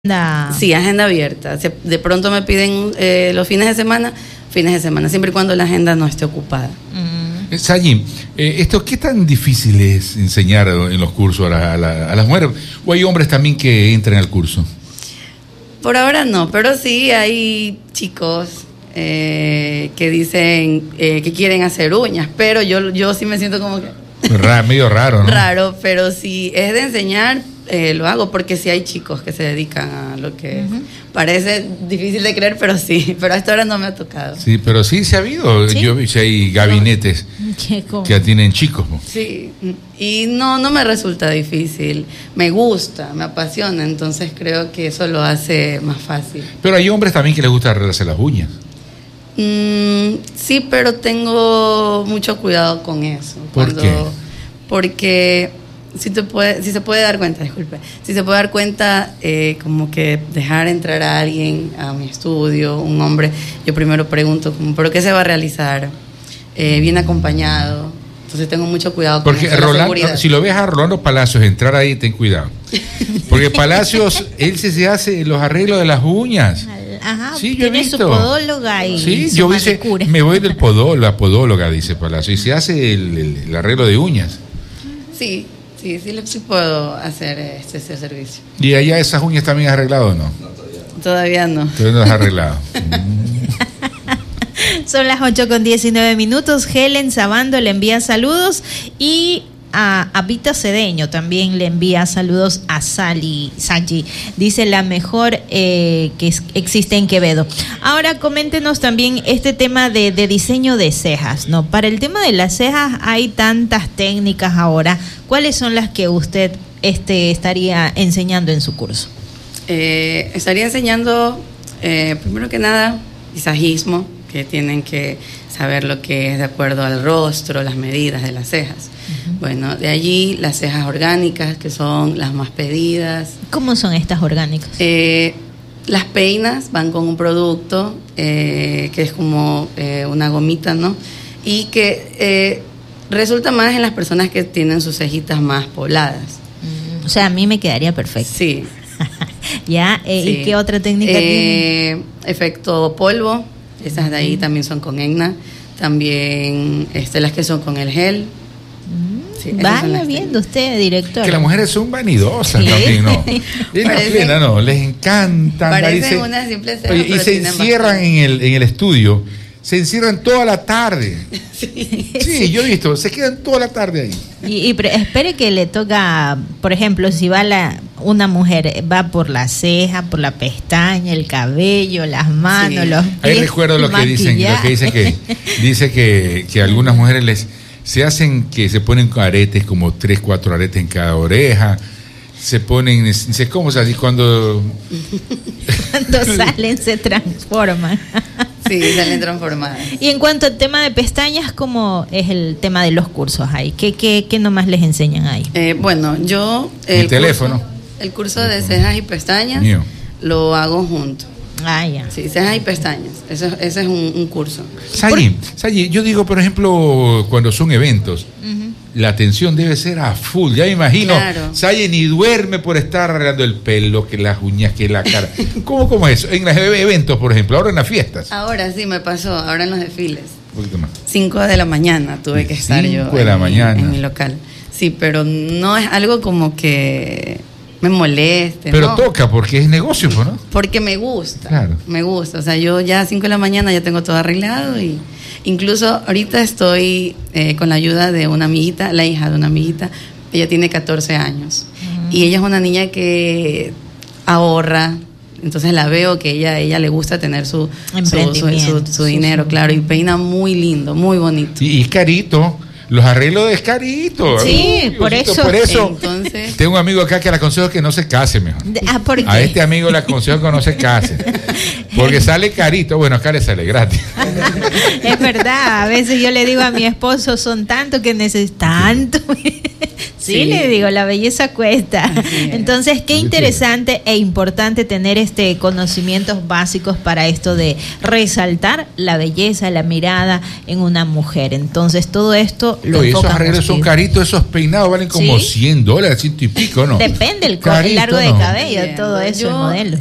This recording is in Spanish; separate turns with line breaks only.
Sí, agenda abierta. De pronto me piden los fines de semana, siempre y cuando la agenda no esté ocupada.
Sayi, ¿qué tan difícil es enseñar en los cursos a las mujeres? ¿O hay hombres también que entran al curso?
Por ahora no, pero sí hay chicos que dicen que quieren hacer uñas, pero yo sí me siento como que...
medio raro, ¿no?
Raro, pero si es de enseñar, lo hago, porque sí hay chicos que se dedican a lo que parece difícil de creer, pero sí, pero hasta ahora no me ha tocado.
Sí, pero sí se ha habido. ¿Sí? Yo vi que hay gabinetes que atienden chicos, ¿no?
Sí, y no me resulta difícil, me gusta, me apasiona, entonces creo que eso lo hace más fácil.
Pero hay hombres también que les gusta arreglarse las uñas.
Sí, pero tengo mucho cuidado con eso.
¿Por qué?
Porque si se puede dar cuenta, como que dejar entrar a alguien a mi estudio, un hombre, yo primero pregunto, ¿pero qué se va a realizar? Bien acompañado. Entonces tengo mucho cuidado con
porque
eso,
Rolando, si lo ves a Rolando Palacios entrar ahí, ten cuidado. Porque Palacios, él se hace los arreglos de las uñas.
Ajá,
sí, yo he visto.
Su podóloga y
sí,
su
yo me voy del la podóloga, dice Palacios, y se hace el arreglo de uñas.
Sí puedo hacer ese servicio.
¿Y allá esas uñas también has arreglado o no?
Todavía no.
Todavía no las has arreglado.
Son las 8:19. Helen Sabando le envía saludos y a Vita Cedeño también le envía saludos a Sayi. Dice la mejor que existe en Quevedo. Ahora coméntenos también este tema de diseño de cejas, ¿no? Para el tema de las cejas hay tantas técnicas ahora. ¿Cuáles son las que usted estaría enseñando en su curso?
Estaría enseñando, primero que nada, visajismo, que tienen que saber lo que es de acuerdo al rostro, las medidas de las cejas. Bueno, de allí las cejas orgánicas, que son las más pedidas.
¿Cómo son estas orgánicas?
Las peinas van con un producto que es como una gomita, ¿no? Y que resulta más en las personas que tienen sus cejitas más pobladas.
O sea, a mí me quedaría perfecto.
Sí.
¿Ya?
Sí.
¿Y qué otra técnica tiene?
Efecto polvo, esas de ahí también son con henna. También las que son con el gel.
Sí, vaya viendo usted, director.
Que las mujeres son vanidosas, ¿sí? También, ¿no? Les encanta.
Parecen una simple ceja,
y se encierran en el estudio, se encierran toda la tarde. Sí, yo he visto, se quedan toda la tarde ahí.
Y espere que le toca, por ejemplo, si va una mujer, va por la ceja, por la pestaña, el cabello, las manos, los pies.
Ahí recuerdo lo que dicen que algunas mujeres se ponen aretes, como 3, 4 aretes en cada oreja. Se ponen, ¿cómo se hace? Cuando
salen se transforman.
Sí, salen transformadas.
Y en cuanto al tema de pestañas, ¿cómo es el tema de los cursos ahí? ¿Qué nomás les enseñan ahí?
Bueno, yo... El curso de cejas y pestañas lo hago junto.
Ah, ya.
Sí, cejas y pestañas. Ese es un curso.
Sayi, yo digo, por ejemplo, cuando son eventos, la atención debe ser a full. Ya me imagino, claro. Sayi ni duerme por estar arreglando el pelo, que las uñas, que la cara. ¿Cómo es eso? En los eventos, por ejemplo, ahora en las fiestas.
Ahora sí me pasó, ahora en los desfiles.
Un poquito más.
5 de la mañana tuve que estar yo en mi local. Sí, pero no es algo como que me moleste.
Pero no. Toca, porque es negocio, ¿no?
Porque me gusta.
Claro.
Me gusta. O sea, yo ya a 5 de la mañana ya tengo todo arreglado y incluso ahorita estoy con la ayuda de una amiguita, la hija de una amiguita. Ella tiene 14 años y ella es una niña que ahorra. Entonces la veo que ella le gusta tener su dinero, claro, y peina muy lindo, muy bonito.
Y es carito. Los arreglos es carito.
Sí, por eso.
Entonces,
tengo un amigo acá que le aconsejo que no se case mejor.
¿Por qué?
A este amigo le aconsejo que no se case. Porque sale carito. Bueno, acá le sale gratis.
Es verdad. A veces yo le digo a mi esposo, son tanto que necesitan tanto. Sí, le digo, la belleza cuesta. Entonces, qué interesante e importante tener conocimientos básicos para esto de resaltar la belleza, la mirada en una mujer. Entonces, todo esto lo
esos arreglos son caritos, esos peinados valen como $100, $100 y pico, ¿no?
Depende el largo de cabello, todo eso, el modelo.